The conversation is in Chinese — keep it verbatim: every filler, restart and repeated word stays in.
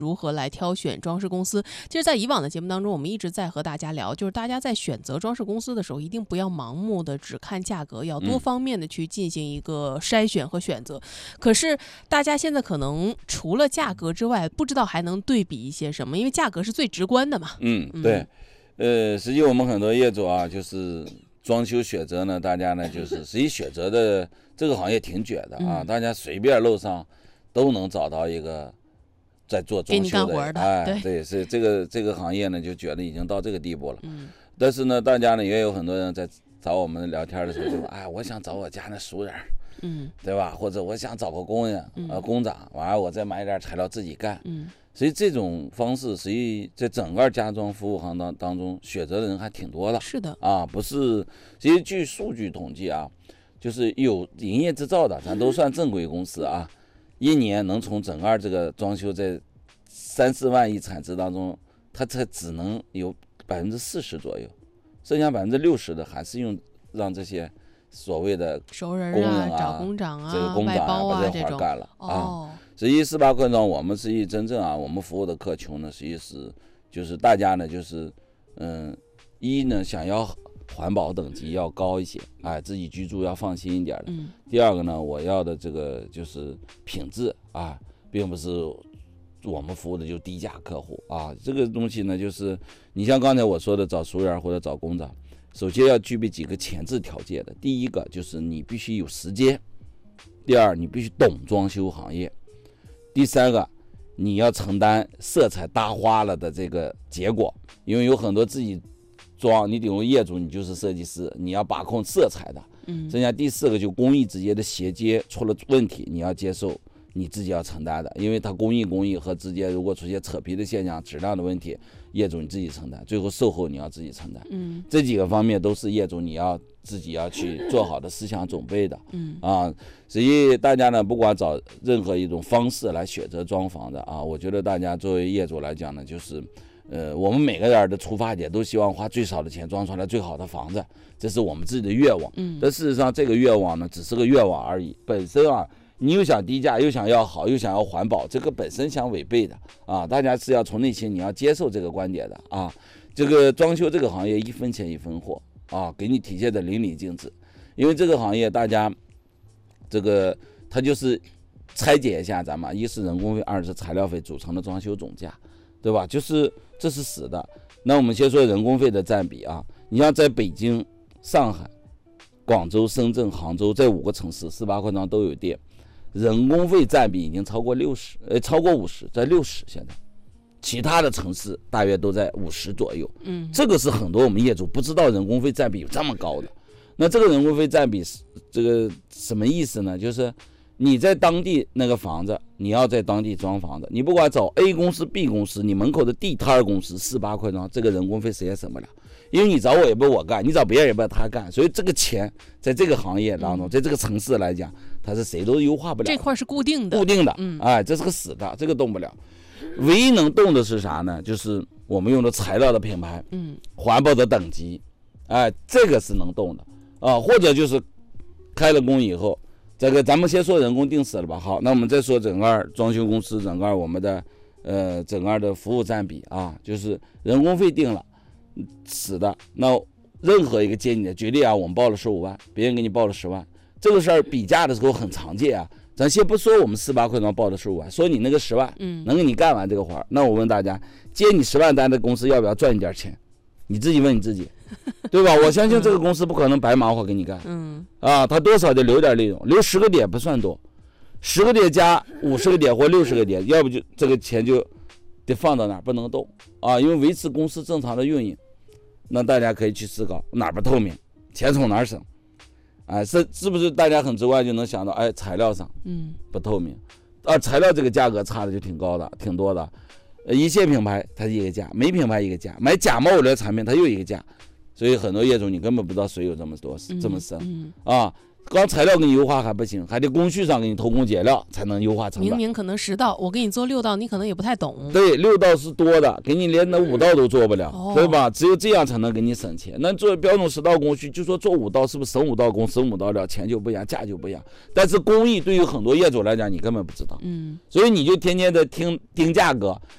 如何来挑选装饰公司。其实在以往的节目当中，我们一直在和大家聊，就是大家在选择装饰公司的时候，一定不要盲目的只看价格，要多方面的去进行一个筛选和选择。嗯、可是大家现在可能除了价格之外，不知道还能对比一些什么，因为价格是最直观的嘛。 嗯，对，呃，实际我们很多业主啊，就是装修选择呢，大家呢就是实际选择的这个行业挺卷的啊，嗯、大家随便路上都能找到一个在做装修的， 的哎， 对， 对，是这个这个行业呢就觉得已经到这个地步了。嗯，但是呢，大家呢也有很多人在找我们聊天的时候就说，哎，我想找我家那熟人，嗯，对吧？或者我想找个工人，嗯、呃，工长，完了我再买点材料自己干，嗯。所以这种方式，实际在整个家装服务行当当中，选择的人还挺多的。 是的， 啊，不是，其实据数据统计啊，就是有营业执照的，咱都算正规公司啊，一年能从整个这个装修在三四万亿产值当中，它才只能有百分之四十左右，剩下百分之六十的还是用让这些所谓的熟人工人啊、 找工长啊、 这个工长啊把这活干了啊。实际四八困装，我们实际真正啊，我们服务的客群呢，实际是就是大家呢，就是嗯，一呢想要环保等级要高一些，哎，自己居住要放心一点的。嗯。第二个呢，我要的这个就是品质啊，并不是我们服务的就低价客户啊。这个东西呢，就是你像刚才我说的找熟人或者找工长，首先要具备几个前置条件的。第一个就是你必须有时间，第二你必须懂装修行业。第三个，你要承担色彩搭花了的这个结果，因为有很多自己装，你顶为业主，你就是设计师，你要把控色彩的。嗯。剩下第四个就工艺之间的衔接出了问题，你要接受，你自己要承担的，因为它工艺工艺和之间如果出现扯皮的现象、质量的问题，业主你自己承担，最后售后你要自己承担。嗯。这几个方面都是业主你要自己要去做好的思想准备的。嗯。啊。所以大家呢，不管找任何一种方式来选择装房的啊，我觉得大家作为业主来讲呢，就是，呃，我们每个人的出发点都希望花最少的钱装出来最好的房子，这是我们自己的愿望。嗯。但事实上，这个愿望呢，只是个愿望而已。本身啊，你又想低价，又想要好，又想要环保，这个本身相违背的啊。大家是要从内心你要接受这个观点的啊。这个装修这个行业一分钱一分货啊，给你体现的淋漓尽致。因为这个行业大家。这个它就是拆解一下咱们，一是人工费，二是材料费组成的装修总价，对吧？就是这是死的。那我们先说人工费的占比啊，你像在北京、上海、广州、深圳、杭州这五个城市，四八困装都有店，人工费占比已经超过六十，呃，超过五十，在六十现在。其他的城市大约都在五十左右。嗯，这个是很多我们业主不知道人工费占比有这么高的。那这个人工费占比这个什么意思呢？就是你在当地那个房子，你要在当地装房子，你不管找 A 公司 B 公司，你门口的地摊公司四八块装，这个人工费谁也省不了，因为你找我也不是我干，你找别人也不是他干，所以这个钱在这个行业当中，在这个城市来讲，它是谁都优化不了， 这块是固定的， 固定的，嗯，哎，这是个死的，这个动不了。唯一能动的是啥呢？就是我们用的材料的品牌，嗯，环保的等级，哎，这个是能动的。啊，或者就是开了工以后，这个咱们先说人工定死了吧。好，那我们再说整个装修公司整个我们的呃整个的服务占比啊，就是人工费定了死的，那任何一个接你的，举例啊，我们报了十五万，别人给你报了十万，这个事儿比价的时候很常见啊。咱先不说我们四八困装报的十五万，说你那个十万，嗯，能给你干完这个活儿，那我问大家，接你十万单的公司要不要赚一点钱？你自己问你自己。对吧？我相信这个公司不可能白忙活给你干，嗯，啊，他多少得留点利润，留十个点不算多，十个点加五十个点或六十个点，要不就这个钱就得放到哪儿不能动啊，因为维持公司正常的运营，那大家可以去思考哪儿不透明，钱从哪儿省，哎，是是不是大家很直观就能想到，哎，材料上，嗯，不透明，啊，材料这个价格差的就挺高的，挺多的，呃，一线品牌它一个价，没品牌一个价，买假冒伪劣产品它又一个价。所以很多业主你根本不知道水有这么多这么深、嗯嗯、啊！光材料给你优化还不行，还得工序上给你偷工减料才能优化成本。 明明可能十道，我给你做六道，你可能也不太懂。 对，六道是多的，给你连那五道都做不了，哦、对吧？只有这样才能给你省钱。那做标准十道工序，就说做五道，是不是省五道工，省五道料，钱就不一样，价就不一样。但是工艺对于很多业主来讲，你根本不知道，嗯，所以你就天天的听盯价格，